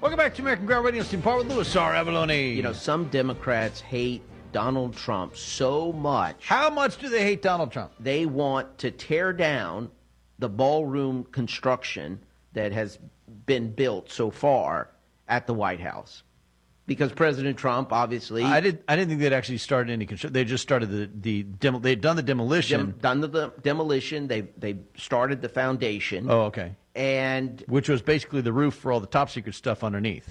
Welcome back to American Ground Radio. Steve Parr with Louis R. Avalone. You know, some Democrats hate Donald Trump so much. How much do they hate Donald Trump? They want to tear down the ballroom construction that has been built so far at the White House. Because President Trump, obviously... I didn't think they'd actually started any construction. They just started they'd done the demolition. Done the demolition. They started the foundation. Oh, okay. And which was basically the roof for all the top secret stuff underneath.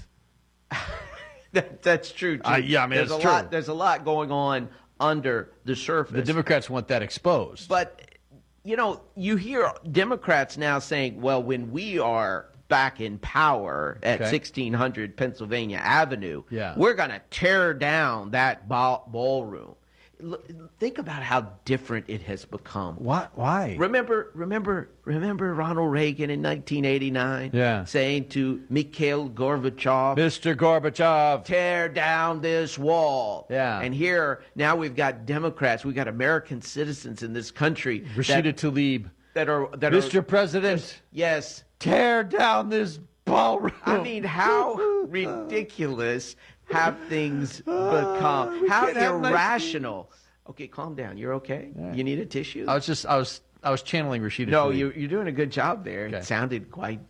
That's true, too. Yeah, I mean, it's true. There's a lot going on under the surface. The Democrats want that exposed. But, you know, you hear Democrats now saying, well, when we are back in power at 1600 Pennsylvania Avenue, we're going to tear down that ballroom. Think about how different it has become. Why? Remember Ronald Reagan in 1989 saying to Mikhail Gorbachev, Mr. Gorbachev, tear down this wall. Yeah. And here, now we've got Democrats, we've got American citizens in this country. Rashida Tlaib. That are Mr. President. Yes. Tear down this ballroom. I mean, how ridiculous have things become? How irrational. Okay, calm down. You're okay? Yeah. You need a tissue? I was channeling Rashida. No, you're doing a good job there. Okay. It sounded quite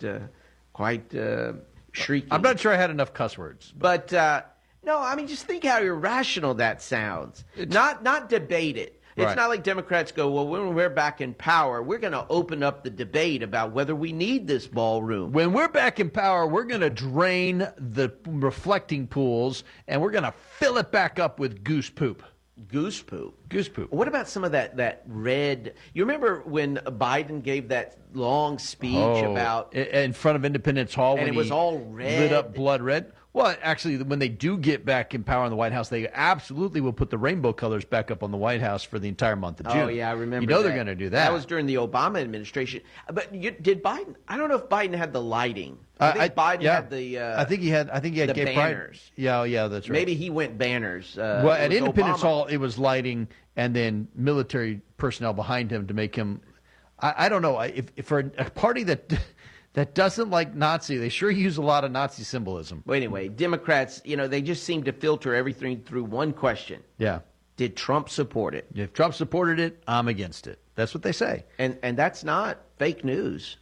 shrieky. I'm not sure I had enough cuss words. But no, I mean, just think how irrational that sounds. Not debate it. It's not like Democrats go, well, when we're back in power, we're going to open up the debate about whether we need this ballroom. When we're back in power, we're going to drain the reflecting pools, and we're going to fill it back up with goose poop. Goose poop? Goose poop. What about some of that red? You remember when Biden gave that long speech about... in front of Independence Hall? And it was all red. Lit up blood red? Well, actually, when they do get back in power in the White House, they absolutely will put the rainbow colors back up on the White House for the entire month of June. Oh, yeah, I remember You know they're going to do that. That was during the Obama administration. But did Biden? I don't know if Biden had the lighting. I think Biden had the. I think he had the gay banners. Pride. Yeah, that's right. Maybe he went banners. Well, at Independence Hall, it was lighting and then military personnel behind him to make him. I don't know if for a party that doesn't like Nazi, they sure use a lot of Nazi symbolism. Well, anyway, Democrats, they just seem to filter everything through one question. Yeah. Did Trump support it? If Trump supported it, I'm against it. That's what they say. And that's not fake news.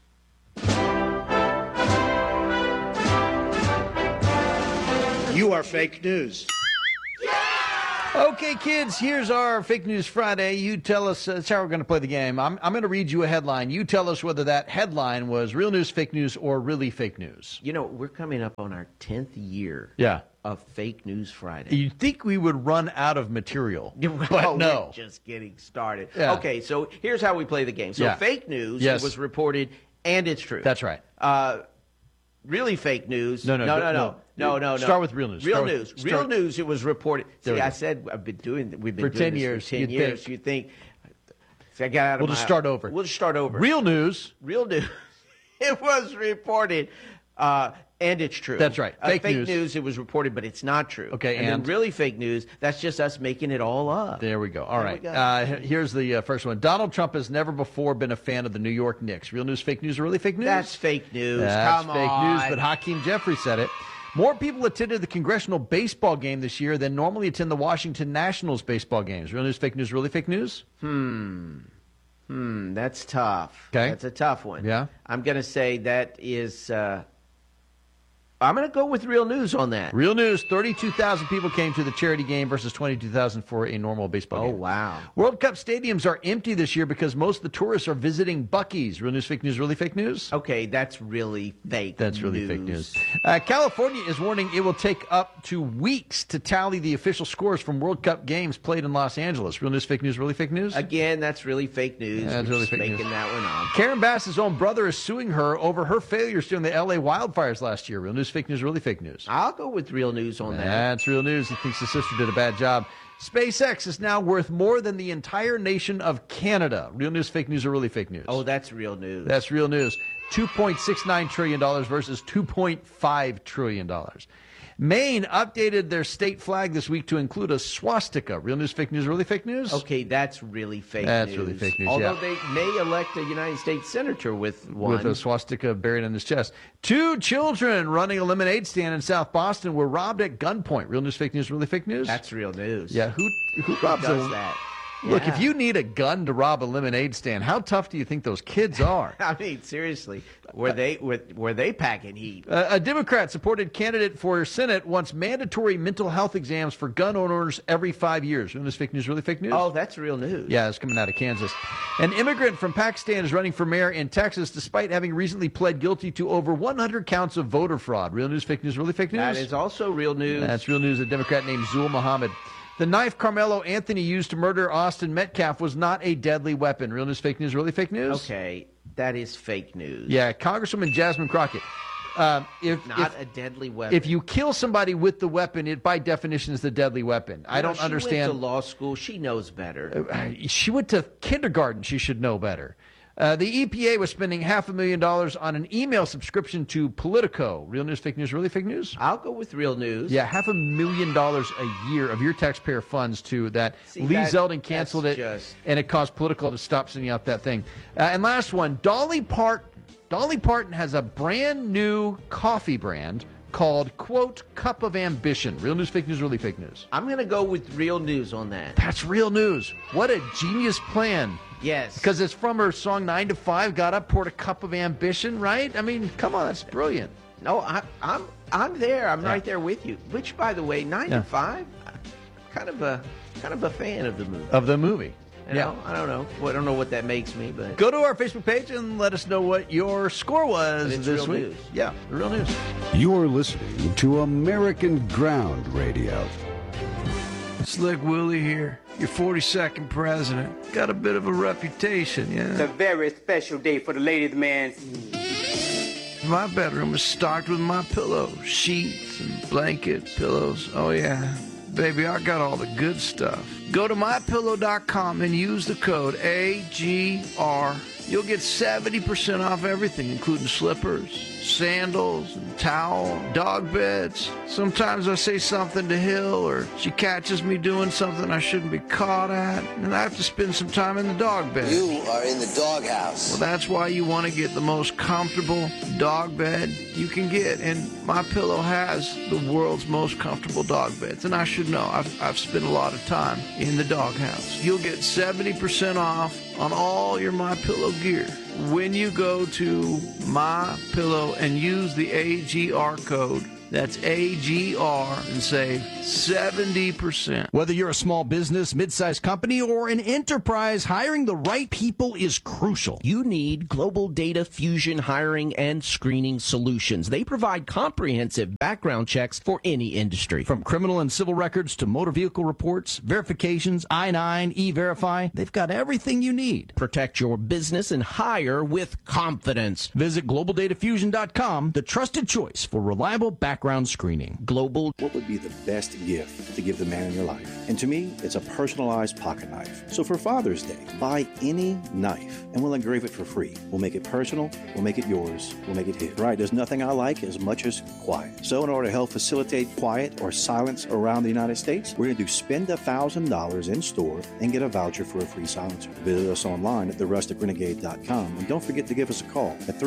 You are fake news. Okay, kids, here's our Fake News Friday. You tell us, that's how we're going to play the game. I'm going to read you a headline. You tell us whether that headline was real news, fake news, or really fake news. We're coming up on our 10th year of Fake News Friday. You'd think we would run out of material, well, but no. We're just getting started. Yeah. Okay, so here's how we play the game. So fake news, it was reported, and it's true. That's right. Really fake news. No. Start with real news. Real news, it was reported. See, I said we've been doing this 10 years. For 10 years. You think, I got out of We'll just start over. We'll just start over. Real news. It was reported, and it's true. That's right. Fake news, it was reported, but it's not true. Okay, and then really fake news, that's just us making it all up. There we go. All right. Here's the first one. Donald Trump has never before been a fan of the New York Knicks. Real news, fake news, or really fake news? That's fake news. That's Come fake on. news, but Hakeem Jeffrey said it. More people attended the congressional baseball game this year than normally attend the Washington Nationals baseball games. Real news, fake news, really fake news? That's tough. Okay. That's a tough one. Yeah. I'm going to say that is, I'm going to go with real news on that. Real news, 32,000 people came to the charity game versus 22,000 for a normal baseball game. Oh, wow. World Cup stadiums are empty this year because most of the tourists are visiting Buc-ee's. Real news, fake news, really fake news? Okay, that's really fake That's really fake news. California is warning it will take up to weeks to tally the official scores from World Cup games played in Los Angeles. Real news, fake news, really fake news? Again, that's really fake news. That's really fake news. Making that one up. Karen Bass's own brother is suing her over her failures during the L.A. wildfires last year. Real news, fake news, really fake news? I'll go with real news on that. That's real news. He thinks his sister did a bad job. SpaceX is now worth more than the entire nation of Canada. Real news, fake news, or really fake news? Oh, that's real news. That's real news. $2.69 trillion versus $2.5 trillion. Maine updated their state flag this week to include a swastika. Real news, fake news, really fake news? Okay, that's really fake news. That's really fake news, Although they may elect a United States senator with one. With a swastika buried in his chest. 2 children running a lemonade stand in South Boston were robbed at gunpoint. Real news, fake news, really fake news? That's real news. Yeah, who robs does that? Look, yeah. If you need a gun to rob a lemonade stand, how tough do you think those kids are? I mean, seriously, were they packing heat? A Democrat-supported candidate for Senate wants mandatory mental health exams for gun owners every 5 years. Isn't this fake news, really fake news? Oh, that's real news. Yeah, it's coming out of Kansas. An immigrant from Pakistan is running for mayor in Texas despite having recently pled guilty to over 100 counts of voter fraud. Real news, fake news, really fake news? That is also real news. That's real news. A Democrat named Zul Muhammad. The knife Carmelo Anthony used to murder Austin Metcalf was not a deadly weapon. Real news, fake news, really fake news? Okay, that is fake news. Yeah, Congresswoman Jasmine Crockett. Not a deadly weapon. If you kill somebody with the weapon, it by definition is the deadly weapon. I don't understand. She went to law school. She knows better. She went to kindergarten. She should know better. The EPA was spending $500,000 on an email subscription to Politico. Real news, fake news, really fake news? I'll go with real news. Yeah, $500,000 a year of your taxpayer funds to that. Lee Zeldin canceled it, and it caused Politico to stop sending out that thing. And last one, Dolly Parton has a brand new coffee brand called, quote, Cup of Ambition. Real news, fake news, really fake news? I'm going to go with real news on that. That's real news. What a genius plan. Yes. Because it's from her song 9 to 5, got up, poured a cup of ambition, right? I mean, come on, that's brilliant. No, I'm there. I'm right there with you. Which, by the way, 9 to 5, kind of a fan of the movie. Of the movie. I don't know. Well, I don't know what that makes me, but go to our Facebook page and let us know what your score was this week. News. Yeah, real news. You're listening to American Ground Radio. Slick Willie here, your 42nd president. Got a bit of a reputation, yeah? It's a very special day for the ladies, man. My bedroom is stocked with my pillows, sheets and blankets, pillows. Oh, yeah. Baby, I got all the good stuff. Go to MyPillow.com and use the code AGR. You'll get 70% off everything, including slippers, sandals, and towel, dog beds. Sometimes I say something to Hill, or she catches me doing something I shouldn't be caught at, and I have to spend some time in the dog bed. You are in the doghouse. Well, that's why you want to get the most comfortable dog bed you can get, and MyPillow has the world's most comfortable dog beds, and I should know. I've spent a lot of time in the doghouse. You'll get 70% off on all your MyPillow gear when you go to MyPillow and use the AGR code. That's AGR and save 70%. Whether you're a small business, mid-sized company, or an enterprise, hiring the right people is crucial. You need Global Data Fusion Hiring and Screening Solutions. They provide comprehensive background checks for any industry. From criminal and civil records to motor vehicle reports, verifications, I-9, E-Verify, they've got everything you need. Protect your business and hire with confidence. Visit GlobalDataFusion.com, the trusted choice for reliable background screening. Global. What would be the best gift to give the man in your life? And to me, it's a personalized pocket knife. So for Father's Day, buy any knife and we'll engrave it for free. We'll make it personal, we'll make it yours, we'll make it his. Right, there's nothing I like as much as quiet. So in order to help facilitate quiet or silence around the United States, we're going to do spend $1,000 in store and get a voucher for a free silencer. Visit us online at therusticrenegade.com and don't forget to give us a call at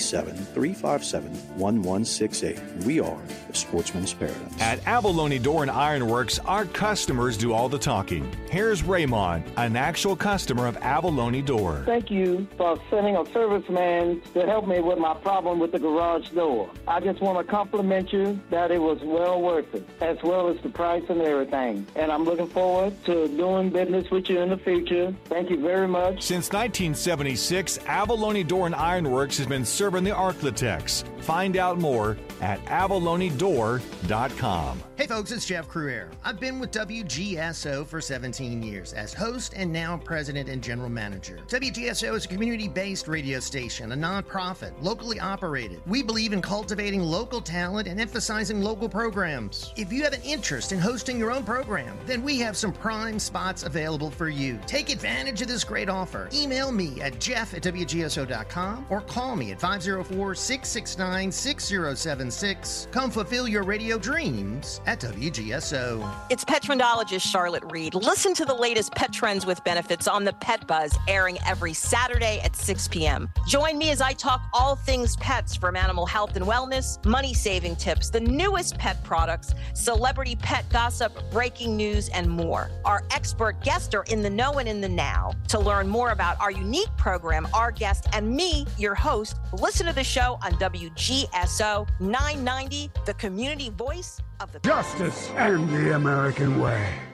337-357-1168. We are the Sportsman's Paradise. At Abalone Door and Iron Works, our customers do all the talking. Here's Raymond, an actual customer of Abalone Door. Thank you for sending a serviceman to help me with my problem with the garage door. I just want to compliment you that it was well worth it, as well as the price and everything. And I'm looking forward to doing business with you in the future. Thank you very much. Since 1976, Abalone Door and Iron Works has been serving the Arklatex. Find out more at AbaloneDoor.com. Hey folks, it's Jeff Cruere. I've been with WGSO for 17 years as host and now president and general manager. WGSO is a community-based radio station, a nonprofit, locally operated. We believe in cultivating local talent and emphasizing local programs. If you have an interest in hosting your own program, then we have some prime spots available for you. Take advantage of this great offer. Email me at jeff@wgso.com or call me at 504-669-6076. Come fulfill your radio dreams at WGSO. It's pet trendologist Charlotte Reed. Listen to the latest pet trends with benefits on the Pet Buzz, airing every Saturday at 6 p.m. Join me as I talk all things pets, from animal health and wellness, money-saving tips, the newest pet products, celebrity pet gossip, breaking news, and more. Our expert guests are in the know and in the now. To learn more about our unique program, our guest, and me, your host, listen to the show on WGSO 990, the community voice of the Justice and the American way.